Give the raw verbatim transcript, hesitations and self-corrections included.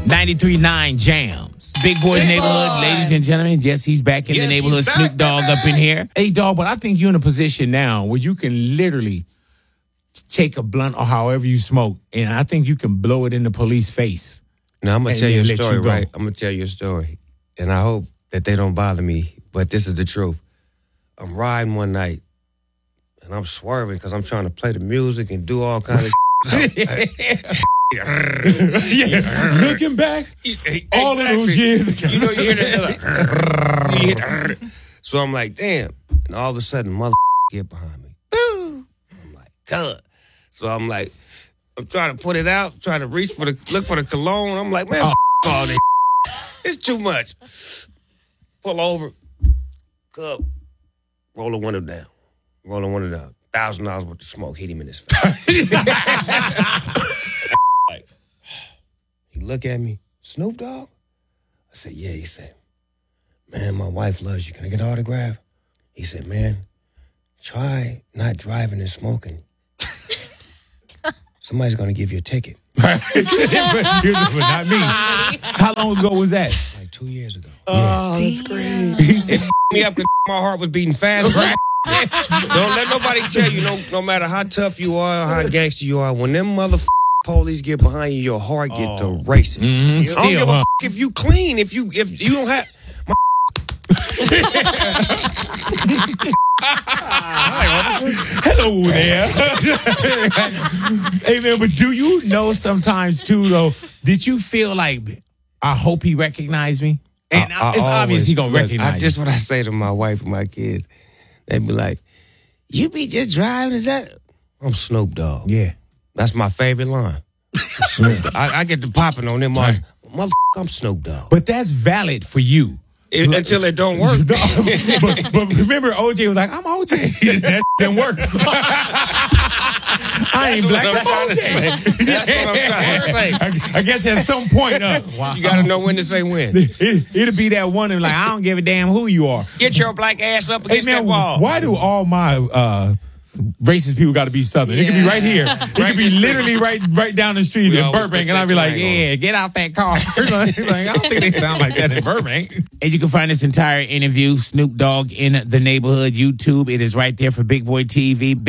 ninety-three point nine Jams. Big Boy's Big Neighborhood, Boy. ladies and gentlemen. Yes, he's back in Yes, the neighborhood. he's back, Snoop Dogg baby. up in here. Hey, dog, but I think you're in a position now where you can literally take a blunt or however you smoke, and I think you can blow it in the police face. Now, I'm going And to tell you a then let story, you go. right? I'm going to tell you a story. And I hope that they don't bother me, but this is the truth. I'm riding one night, and I'm swerving because I'm trying to play the music and do all kinds of Yeah. Looking back, all of those years ago. You know, you hear that? You hear that? So I'm like, damn. And all of a sudden, mother get behind me. Boo! I'm like, God. So I'm like, I'm trying to put it out, trying to reach for the, look for the cologne. I'm like, man, Oh. f- all this. It's too much. Pull over, cup, roll the window down. Roll the window down. Thousand dollars worth of smoke hit him in his face. Like, he look at me, Snoop Dogg? I said, yeah. He said, man, my wife loves you. Can I get an autograph? He said, man, try not driving and smoking. Somebody's going to give you a ticket. but, but not me. How long ago was that? Like two years ago. Oh, that's great. He said, Me up because my heart was beating fast. Don't let nobody tell you, no, no matter how tough you are or how gangster you are, when them motherfucking police get behind you, your heart get to racing. mm-hmm, I don't still, give a huh? f- if you clean, if you if you don't have. Hello there. Hey, man, but do you know sometimes, too, though, did you feel like, I hope he recognized me? And I- I it's obvious always- he going to look, recognize I, just you. what I say to my wife and my kids. They be like, you be just driving, is that? I'm Snoop Dogg. Yeah. That's my favorite line. Snoop Dogg. I, I get to popping on them. Right. Motherfucker, I'm Snoop Dogg. But that's valid for you. It- until it don't work. No, but, but remember, O J was like, I'm O J. That didn't work. I ain't black, what I'm I'm O J. trying to say. That's what I'm trying to say. I, I guess at some point, uh, You got to know when to say when. it, it'll be that one and like, I don't give a damn who you are. Get your black ass up Hey, against man, that wall. why do all my uh, racist people got to be Southern? It could be right here. It could be literally right right down the street We in always Burbank, put and I'd be that like, twang on. yeah, get out that car. like, I don't think they sound like that in Burbank. And you can find this entire interview, Snoop Dogg in the Neighborhood, YouTube. It is right there for Big Boy T V.